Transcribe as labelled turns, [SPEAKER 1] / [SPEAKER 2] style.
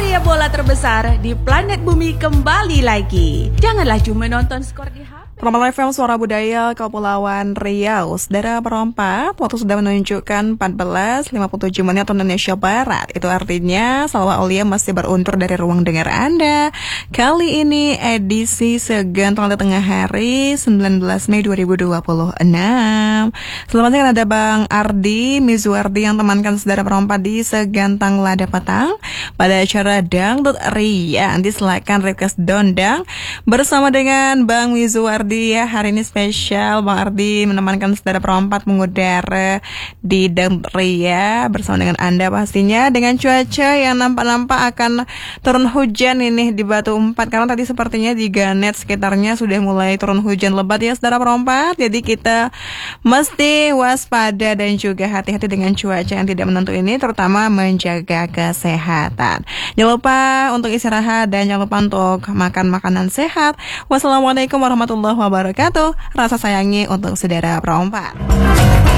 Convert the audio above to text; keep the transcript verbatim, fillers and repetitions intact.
[SPEAKER 1] Euforia bola terbesar di planet bumi kembali lagi. Janganlah cuma nonton skor di H P.
[SPEAKER 2] Romal F M Suara Budaya Kepulauan Riau. Saudara perempat, waktu sudah menunjukkan empat belas lima puluh tujuh menit waktu Indonesia Barat. Itu artinya Salwa Aulia masih beruntur dari ruang dengar Anda. Kali ini edisi segantang di tengah hari sembilan belas Mei dua ribu dua puluh enam. Selamat ada Bang Ardi Mizuardi yang temankan saudara perempat di segantang lada petang pada acara Dangdut Ria. Nanti silakan request dondang bersama dengan Bang Mizuardi. Ya, hari ini spesial Bang Ardi menemankan saudara perempat mengudara di Dangdut Ria bersama dengan Anda pastinya dengan cuaca yang nampak-nampak akan turun hujan ini di Batu Empat karena tadi sepertinya di Ganet sekitarnya sudah mulai turun hujan lebat ya saudara perempat. Jadi kita mesti waspada dan juga hati-hati dengan cuaca yang tidak menentu ini, terutama menjaga kesehatan. Jangan lupa untuk istirahat dan jangan lupa untuk makan makanan sehat. Wassalamualaikum warahmatullahi wabarakatuh. Rasa sayangi untuk saudara perempat.